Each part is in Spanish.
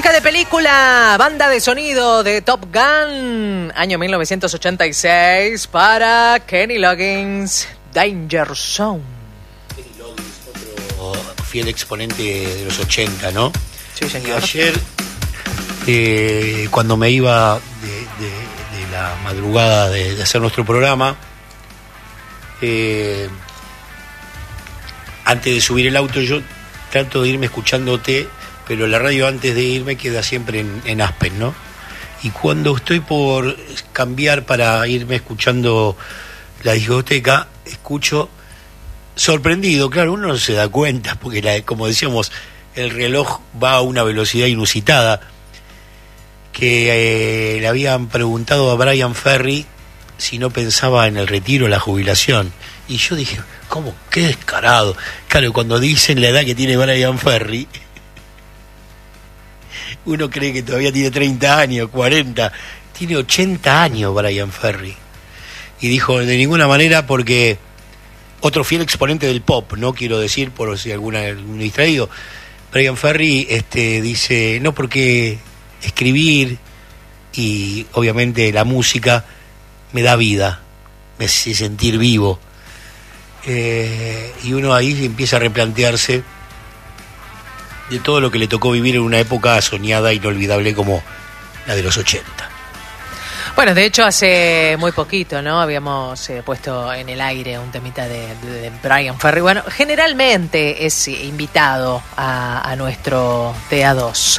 Música de película, banda de sonido de Top Gun, año 1986, para Kenny Loggins, Danger Zone. Kenny Loggins, otro fiel exponente de los 80, ¿no? Sí, señor. Y ayer, cuando me iba de la madrugada de hacer nuestro programa, antes de subir el auto, yo trato de irme escuchándote, pero la radio antes de irme queda siempre en Aspen, ¿no? Y cuando estoy por cambiar para irme escuchando la discoteca, escucho sorprendido, claro, uno no se da cuenta, porque como decíamos, el reloj va a una velocidad inusitada, que le habían preguntado a Bryan Ferry si no pensaba en el retiro, la jubilación. Y yo dije, ¿cómo? Qué descarado. Claro, cuando dicen la edad que tiene Bryan Ferry, uno cree que todavía tiene 30 años, 40. Tiene 80 años Bryan Ferry. Y dijo, de ninguna manera, porque otro fiel exponente del pop, no quiero decir por si algún distraído, Bryan Ferry dice, no, porque escribir y obviamente la música me da vida, me hace sentir vivo. Y uno ahí empieza a replantearse de todo lo que le tocó vivir en una época soñada e inolvidable como la de los 80. Bueno, de hecho hace muy poquito, ¿no? Habíamos puesto en el aire un temita de Bryan Ferry. Bueno, generalmente es invitado a nuestro TA2.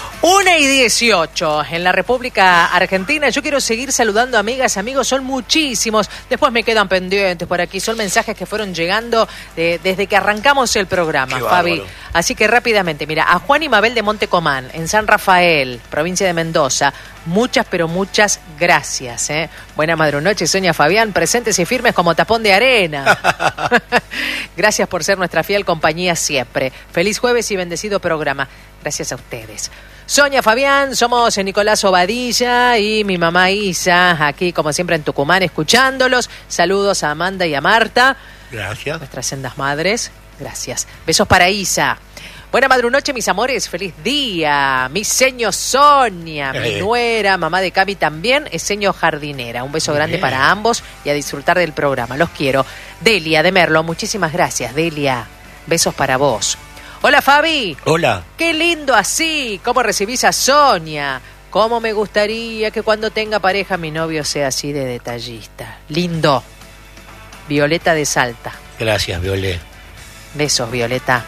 1:18 en la República Argentina. Yo quiero seguir saludando amigas, amigos, son muchísimos. Después me quedan pendientes por aquí. Son mensajes que fueron llegando desde que arrancamos el programa, Fabi. Así que rápidamente, mira, a Juan y Mabel de Montecomán, en San Rafael, provincia de Mendoza, muchas, pero muchas gracias. Buena madrunoche, Sonia Fabián, presentes y firmes como tapón de arena. Gracias por ser nuestra fiel compañía siempre. Feliz jueves y bendecido programa. Gracias a ustedes. Sonia Fabián, somos Nicolás Obadilla y mi mamá Isa, aquí como siempre en Tucumán, escuchándolos. Saludos a Amanda y a Marta. Gracias. Nuestras sendas madres. Gracias. Besos para Isa. Buena madrunoche, mis amores. Feliz día. Mi seño Sonia, mi nuera, mamá de Cami también, es seño jardinera. Un beso grande para ambos y a disfrutar del programa. Los quiero. Delia de Merlo, muchísimas gracias, Delia. Besos para vos. Hola, Fabi. Hola. Qué lindo así. ¿Cómo recibís a Sonia? Cómo me gustaría que cuando tenga pareja mi novio sea así de detallista. Lindo. Violeta de Salta. Gracias, Violet. Besos, Violeta.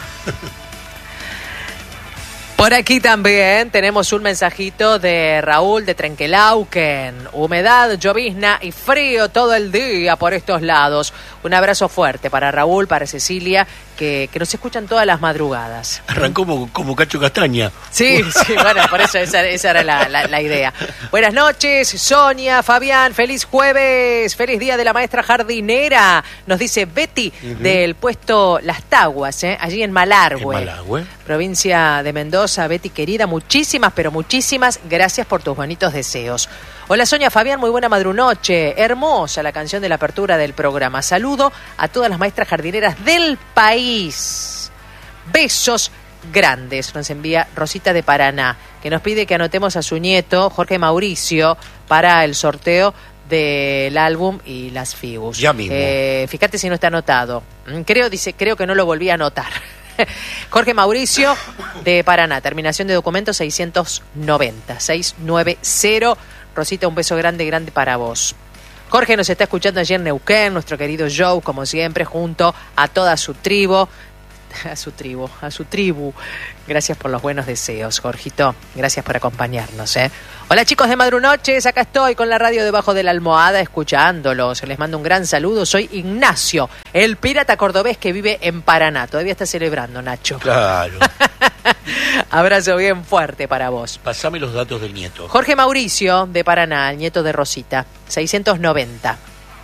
Por aquí también tenemos un mensajito de Raúl de Trenquelauquen. Humedad, llovizna y frío todo el día por estos lados. Un abrazo fuerte para Raúl, para Cecilia, que nos escuchan todas las madrugadas. Arrancó como Cacho Castaña. Sí, bueno, por eso esa era la idea. Buenas noches, Sonia, Fabián, feliz jueves, feliz día de la maestra jardinera, nos dice Betty del puesto Las Taguas, allí en Malargüe, provincia de Mendoza. Betty querida, muchísimas, pero muchísimas gracias por tus bonitos deseos. Hola Sonia, Fabián, muy buena madrunoche. Hermosa la canción de la apertura del programa. Saludo a todas las maestras jardineras del país. Besos grandes. Nos envía Rosita de Paraná, que nos pide que anotemos a su nieto, Jorge Mauricio, para el sorteo del álbum y las Figus. Ya mismo. Fíjate si no está anotado. Creo que no lo volví a anotar. Jorge Mauricio de Paraná, terminación de documento 690. Rosita, un beso grande para vos. Jorge nos está escuchando allí en Neuquén, nuestro querido Joe, como siempre, junto a toda su tribu. A su tribu. Gracias por los buenos deseos, Jorgito. Gracias por acompañarnos, Hola chicos de Madrunoches, acá estoy con la radio debajo de la almohada escuchándolos. Les mando un gran saludo. Soy Ignacio, el pirata cordobés que vive en Paraná. Todavía está celebrando, Nacho. Claro. Abrazo bien fuerte para vos. Pasame los datos del nieto. Jorge Mauricio de Paraná, el nieto de Rosita, 690.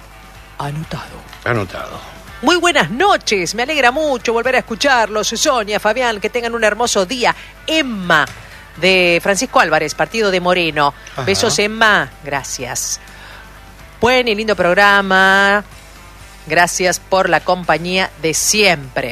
Anotado. Muy buenas noches, me alegra mucho volver a escucharlos. Sonia, Fabián, que tengan un hermoso día. Emma, de Francisco Álvarez, partido de Moreno. Ajá. Besos, Emma, gracias. Buen y lindo programa. Gracias por la compañía de siempre.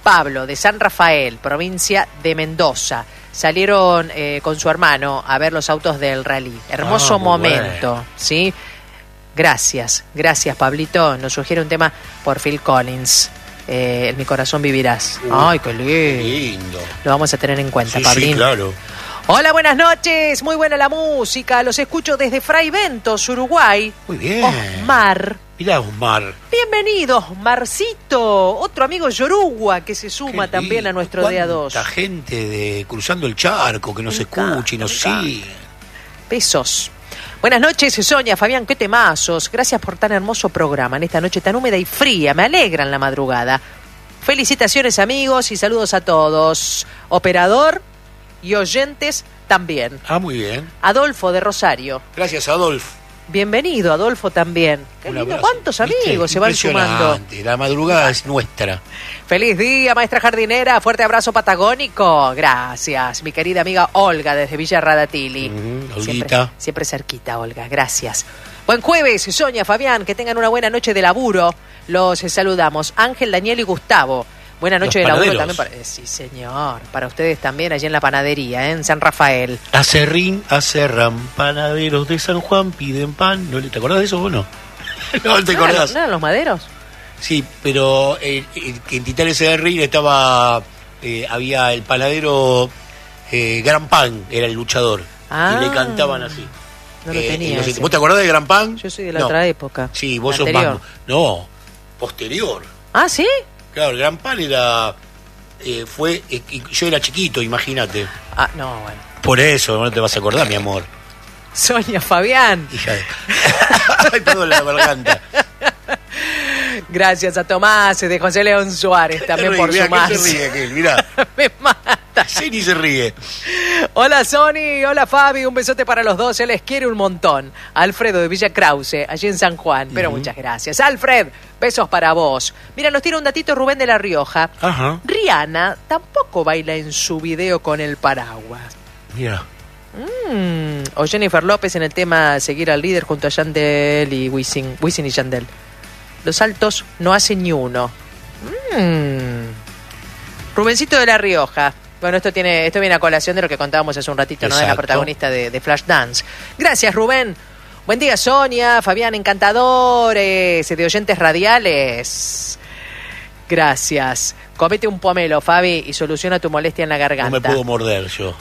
Pablo, de San Rafael, provincia de Mendoza. Salieron con su hermano a ver los autos del rally. Hermoso momento, bueno. ¿Sí? Gracias, Pablito. Nos sugiere un tema por Phil Collins. En mi corazón vivirás. Ay, qué lindo. Lo vamos a tener en cuenta, sí, Pablín. Sí, claro. Hola, buenas noches. Muy buena la música. Los escucho desde Fray Ventos, Uruguay. Muy bien. Osmar. Mirá, Osmar. Bienvenido, Osmarcito. Otro amigo Yorugua que se suma también a nuestro día 2. Mucha gente de cruzando el charco que nos escucha y nos sigue. Besos. Buenas noches, Sonia, Fabián, qué temazos. Gracias por tan hermoso programa en esta noche tan húmeda y fría. Me alegran la madrugada. Felicitaciones, amigos, y saludos a todos. Operador y oyentes también. Muy bien. Adolfo de Rosario. Gracias, Adolfo. Bienvenido, Adolfo, también. Qué lindo, ¿cuántos amigos se van sumando? La madrugada es nuestra. Feliz día, maestra jardinera. Fuerte abrazo patagónico. Gracias, mi querida amiga Olga desde Villa Radatili. Siempre cerquita, Olga. Gracias. Buen jueves, Sonia, Fabián. Que tengan una buena noche de laburo. Los saludamos. Ángel, Daniel y Gustavo. Buena noche de laburo también para... Sí, señor. Para ustedes también, allí en la panadería, en San Rafael. Acerrín, acerran, panaderos de San Juan piden pan. ¿No te acordás de eso o no? No te acordás. ¿No eran los maderos? Sí, pero en Titanes de Rín estaba... había el panadero Gran Pan, era el luchador. Y le cantaban así. No lo tenía. ¿Vos te acordás de Gran Pan? Yo soy de la otra época. Sí, vos sos más... No, posterior. ¿Ah, sí? Claro, el Gran Pan era... yo era chiquito, imagínate. No, bueno. Por eso, no te vas a acordar, mi amor. Sonia, Fabián. Ay, perdón, la garganta. Gracias a Tomás de José León Suárez también por sumarse. Se ríe aquel, mirá. Me mata. Sí, ni se ríe. Hola, Sony. Hola, Fabi. Un besote para los dos. Se les quiere un montón. Alfredo de Villa Krause, allí en San Juan. Pero muchas gracias. Alfred, besos para vos. Mira, nos tira un datito Rubén de La Rioja. Ajá. Rihanna tampoco baila en su video con el paraguas. Mira. O Jennifer López en el tema Seguir al líder junto a Yandel y Wisin y Yandel. Los altos no hacen ni uno. Rubencito de La Rioja. Bueno, esto viene a colación de lo que contábamos hace un ratito, ¿no? De la protagonista de Flashdance. Gracias, Rubén. Buen día, Sonia, Fabián, encantadores, de oyentes radiales. Gracias. Comete un pomelo, Fabi, y soluciona tu molestia en la garganta. No me puedo morder yo.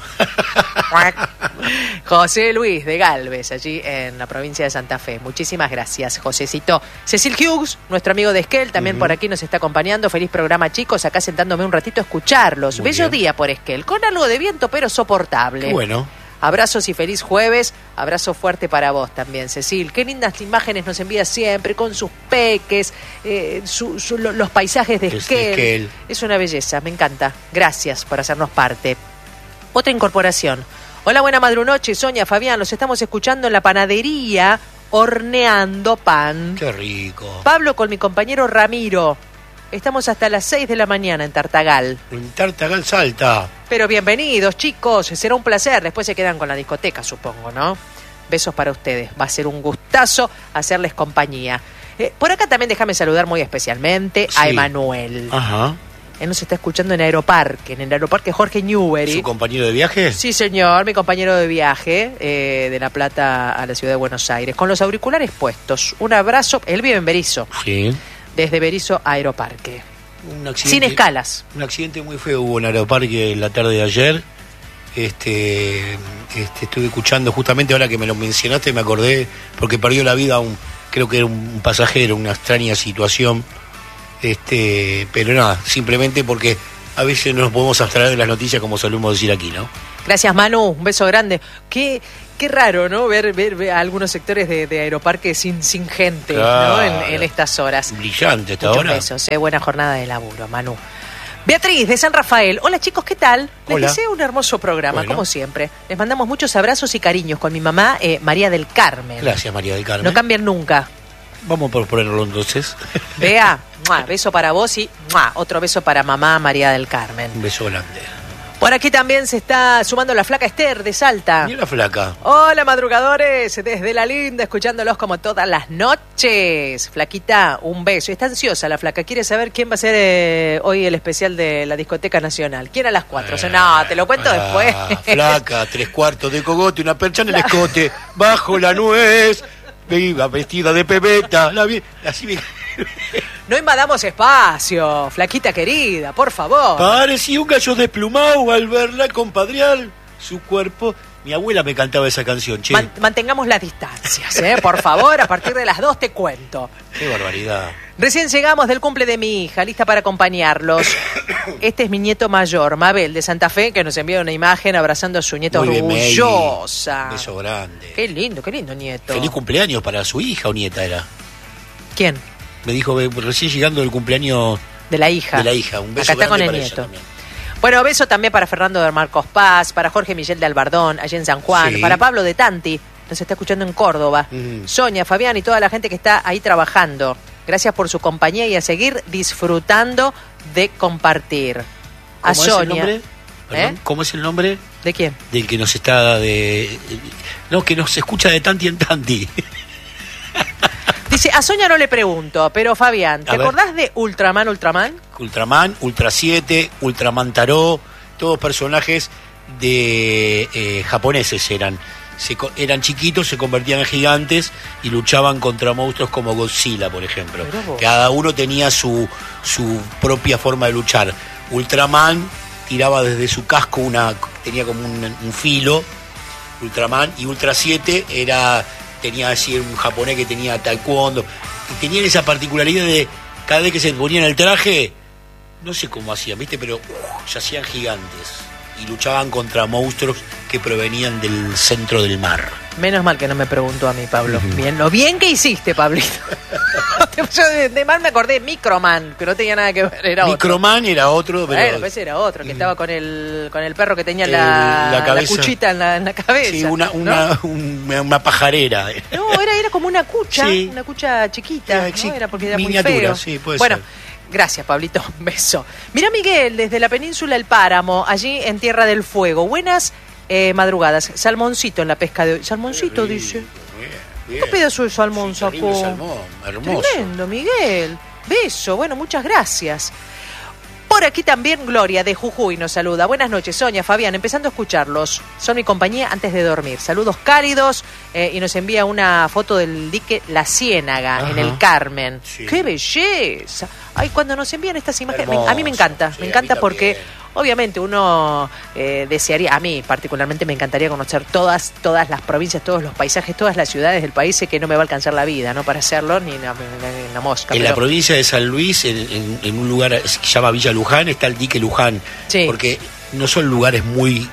José Luis de Galvez, allí en la provincia de Santa Fe. Muchísimas gracias, Josecito. Cecil Hughes, nuestro amigo de Esquel, también por aquí nos está acompañando. Feliz programa, chicos. Acá sentándome un ratito a escucharlos. Muy Bello bien. Día por Esquel, con algo de viento, pero soportable. Qué bueno. Abrazos y feliz jueves. Abrazo fuerte para vos también, Cecil. Qué lindas imágenes nos envía siempre con sus peques, los paisajes de Esquel. Es una belleza, me encanta. Gracias por hacernos parte. Otra incorporación. Hola, buena madrunoche, Sonia, Fabián. Los estamos escuchando en la panadería horneando pan. Qué rico. Pablo con mi compañero Ramiro. Estamos hasta las 6 de la mañana en Tartagal. En Tartagal, Salta. Pero bienvenidos, chicos. Será un placer. Después se quedan con la discoteca, supongo, ¿no? Besos para ustedes. Va a ser un gustazo hacerles compañía. Por acá también déjame saludar muy especialmente a Emanuel. Ajá. Él nos está escuchando en Aeroparque, Jorge Newbery. ¿Su compañero de viaje? Sí, señor, mi compañero de viaje de La Plata a la ciudad de Buenos Aires. Con los auriculares puestos. Un abrazo. Él vive en Berisso. Sí. Desde Berisso a Aeroparque. Sin escalas. Un accidente muy feo hubo en Aeroparque la tarde de ayer. Estuve escuchando justamente ahora que me lo mencionaste, me acordé, porque perdió la vida creo que era un pasajero, una extraña situación. Pero nada, simplemente porque a veces no nos podemos abstraer de las noticias como solemos decir aquí, ¿no? Gracias, Manu, un beso grande. Qué raro, ¿no? Ver algunos sectores de Aeroparque sin gente, claro, ¿no? En estas horas. Brillante esta Muchos hora. Besos, buena jornada de laburo, Manu. Beatriz, de San Rafael. Hola, chicos, ¿qué tal? Les deseo un hermoso programa, como siempre. Les mandamos muchos abrazos y cariños con mi mamá, María del Carmen. Gracias, María del Carmen. No cambien nunca. Vamos por ponerlo entonces. Bea, beso para vos y otro beso para mamá María del Carmen. Un beso grande. Por aquí también se está sumando la flaca Esther de Salta. Mira la flaca. Hola, madrugadores, desde la linda, escuchándolos como todas las noches. Flaquita, un beso. Está ansiosa la flaca, quiere saber quién va a ser hoy el especial de la Discoteca Nacional. ¿Quién a las 4? No, te lo cuento después. Flaca, 3/4 de cogote, una percha en el escote, bajo la nuez, viva vestida de pebeta, así me... No invadamos espacio, flaquita querida, por favor. Parecía un gallo desplumado al verla compadrear su cuerpo. Mi abuela me cantaba esa canción, che. Mantengamos las distancias, por favor, a partir de las 2 te cuento. Qué barbaridad. Recién llegamos del cumple de mi hija, lista para acompañarlos. Este es mi nieto mayor, Mabel, de Santa Fe, que nos envía una imagen abrazando a su nieto orgullosa. Un beso grande. Qué lindo nieto. Feliz cumpleaños para su hija o nieta era. ¿Quién? Me dijo recién llegando del cumpleaños de la hija. De la hija, un beso acá está grande con el para nieto. ella también. Bueno, beso también para Fernando de Marcos Paz, para Jorge Miguel de Albardón, allá en San Juan, Sí. para Pablo de Tanti, nos está escuchando en Córdoba, Sonia, Fabián y toda la gente que está ahí trabajando. Gracias por su compañía y a seguir disfrutando de compartir. A ¿Cómo es Sonia. el nombre? Perdón, ¿cómo es el nombre? ¿De quién? Del que nos está no, que nos escucha de tanti en tanti. Dice, a Sonia no le pregunto, pero Fabián, ¿te A ver. acordás de Ultraman? Ultraman, Ultra 7, Ultraman Tarot, todos personajes de japoneses eran. Eran chiquitos, se convertían en gigantes y luchaban contra monstruos como Godzilla, por ejemplo. Cada uno tenía su propia forma de luchar. Ultraman tiraba desde su casco tenía como un filo, Ultraman, y Ultra 7 tenía así un japonés que tenía taekwondo, y tenían esa particularidad de cada vez que se ponían el traje, no sé cómo hacían, ¿viste? Pero se hacían gigantes y luchaban contra monstruos que provenían del centro del mar. Menos mal que no me preguntó a mí, Pablo. Bien, lo bien que hiciste, Pablito. Yo de mal me acordé, Microman, que no tenía nada que ver, era Microman otro. era otro, pero... Bueno, ese era otro, que estaba con el perro que tenía la cuchita en la cabeza. Sí, ¿no? una pajarera. No, era como una cucha, sí. Una cucha chiquita, Sí, ¿no? Era porque era miniatura, muy feo. sí, puede bueno, ser. Gracias, Pablito, un beso. Mirá, Miguel, desde la península El Páramo, allí en Tierra del Fuego. Buenas madrugadas. Salmoncito en la pesca de hoy. Salmoncito, dice. Bien. ¿Qué pedazo de salmón Sí, sacó? terrible salmón, hermoso. Tremendo, Miguel. Beso. Bueno, muchas gracias. Por aquí también Gloria de Jujuy nos saluda. Buenas noches, Sonia, Fabián, empezando a escucharlos. Son mi compañía antes de dormir. Saludos cálidos y nos envía una foto del dique La Ciénaga. Ajá. En el Carmen. Sí. ¡Qué belleza! Ay, cuando nos envían estas imágenes, a mí me encanta. Sí, me encanta porque obviamente uno desearía, a mí particularmente me encantaría conocer todas las provincias, todos los paisajes, todas las ciudades del país. Sé que no me va a alcanzar la vida, ¿no? Para hacerlo, ni una mosca. En la provincia de San Luis, en un lugar que se llama Villa Luján, está el dique Luján. Sí. Porque no son lugares muy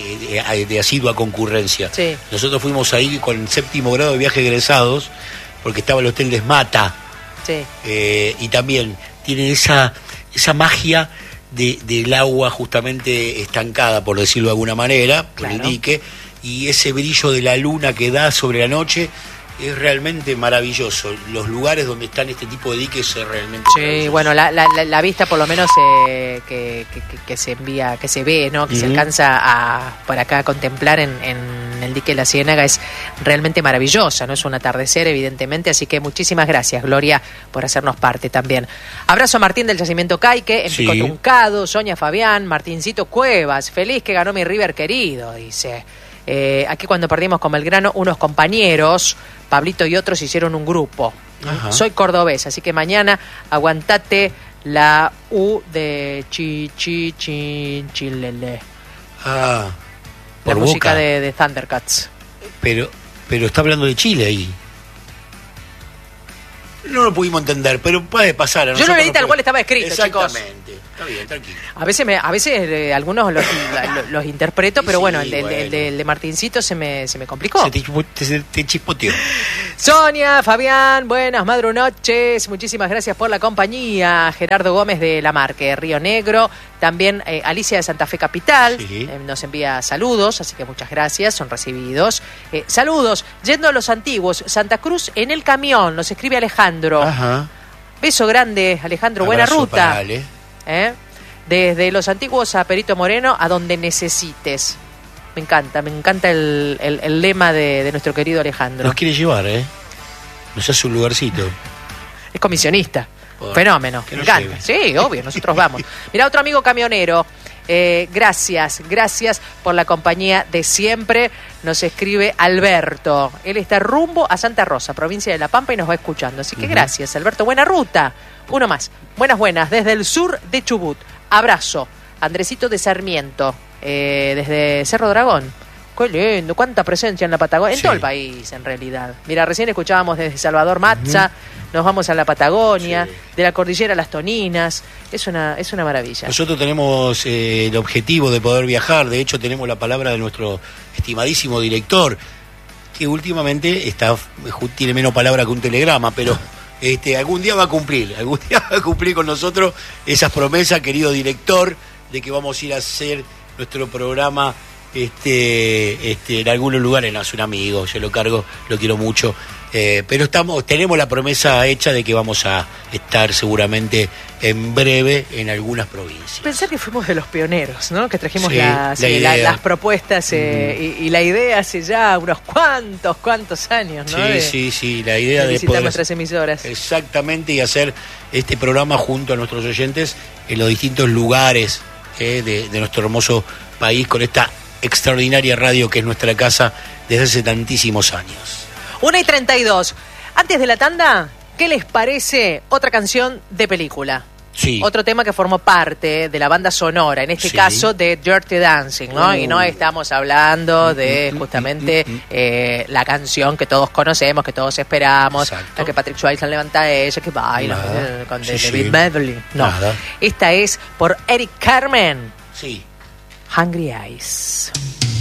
de asidua concurrencia. Sí. Nosotros fuimos ahí con el 7º grado de viaje egresados, porque estaba el Hotel Desmata. Sí. Y también tienen esa magia del agua justamente estancada, por decirlo de alguna manera, por el dique, y ese brillo de la luna que da sobre la noche es realmente maravilloso. Los lugares donde están este tipo de diques es realmente maravilloso. Bueno, la vista por lo menos que se envía, que se ve, ¿no? Que se alcanza por acá a contemplar en el dique de La Ciénaga es realmente maravillosa, ¿no? Es un atardecer, evidentemente, así que muchísimas gracias, Gloria, por hacernos parte también. Abrazo a Martín del Yacimiento Caique, en Pico Truncado, Sonia Fabián, Martincito Cuevas, feliz que ganó mi River querido, dice. Aquí cuando perdimos con Belgrano, unos compañeros, Pablito y otros, hicieron un grupo. Ajá. Soy cordobés, así que mañana aguantate la U de Chilele. Ah, la por música Boca. de Thundercats. Pero está hablando de Chile ahí. No lo pudimos entender, pero puede pasar. Yo lo leí tal cual estaba escrito, exactamente. chicos. Está bien, tranquilo. A veces algunos los interpreto, pero bueno, el de Martincito se me complicó. Se te chispoteó. Sonia, Fabián, buenas madrunoches. Muchísimas gracias por la compañía. Gerardo Gómez de La Marque, Río Negro. También Alicia de Santa Fe Capital. Sí. Nos envía saludos, así que muchas gracias, son recibidos. Saludos, yendo a los antiguos. Santa Cruz en el camión, nos escribe Alejandro. Ajá. Beso grande, Alejandro, buena ruta. Desde los antiguos a Perito Moreno, a donde necesites. Me encanta el lema de nuestro querido Alejandro. Nos quiere llevar, nos hace un lugarcito. Es comisionista. Fenómeno, me encanta. Sí, obvio, nosotros vamos. Mirá, otro amigo camionero. Gracias por la compañía de siempre. Nos escribe Alberto. Él está rumbo a Santa Rosa, provincia de La Pampa, y nos va escuchando. Así que gracias, Alberto. Buena ruta. Uno más. Buenas. Desde el sur de Chubut. Abrazo. Andresito de Sarmiento. Desde Cerro Dragón. Qué lindo, cuánta presencia en la Patagonia, en todo el país en realidad. Mira, recién escuchábamos desde Salvador Matza, nos vamos a la Patagonia, de la cordillera a las Toninas, es una maravilla. Nosotros tenemos el objetivo de poder viajar, de hecho tenemos la palabra de nuestro estimadísimo director, que últimamente tiene menos palabra que un telegrama, pero algún día va a cumplir con nosotros esas promesas, querido director, de que vamos a ir a hacer nuestro programa en algunos lugares. No, es un amigo, yo lo cargo, lo quiero mucho, pero tenemos la promesa hecha de que vamos a estar seguramente en breve en algunas provincias. Pensar que fuimos de los pioneros, ¿no? Que trajimos las propuestas y la idea hace ya unos cuantos años, ¿no? Sí, la idea de visitar nuestras emisoras. Exactamente, y hacer este programa junto a nuestros oyentes en los distintos lugares de nuestro hermoso país, con esta extraordinaria radio que es nuestra casa desde hace tantísimos años. 1:32. Antes de la tanda, ¿qué les parece otra canción de película? Sí. Otro tema que formó parte de la banda sonora, en este caso de Dirty Dancing, ¿no? Y no estamos hablando de justamente la canción que todos conocemos, que todos esperamos, la que Patrick Swayze levanta a ella, que baila con David Medley. No, nada. Esta es por Eric Carmen. Sí. Hungry Eyes.